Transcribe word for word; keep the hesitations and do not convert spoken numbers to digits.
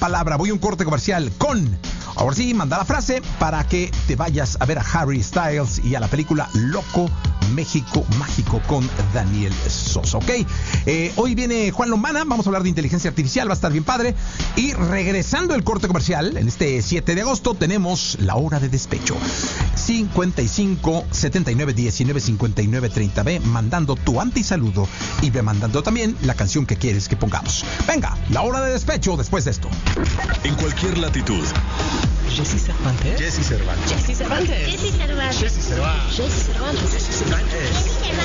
palabra. Voy a un corte comercial con... Ahora sí, manda la frase para que te vayas a ver a Harry Styles y a la película Loco México Mágico con Daniel Sosa, ¿ok? Eh, hoy viene Juan Lombana, vamos a hablar de inteligencia artificial, va a estar bien padre. Y regresando el corte comercial, en este siete de agosto tenemos la hora de despecho. cincuenta y cinco, setenta y nueve, diecinueve, cincuenta y nueve, treinta. Ve mandando tu antisaludo y ve mandando también la canción que quieres que pongamos. Venga, la hora de despecho después de esto. En cualquier latitud. Jessy Cervantes. Jessy Cervantes. Jessy Cervantes. Jessy Cervantes. Jessy Cervantes. Jessy Cervantes. Jessy Cervantes.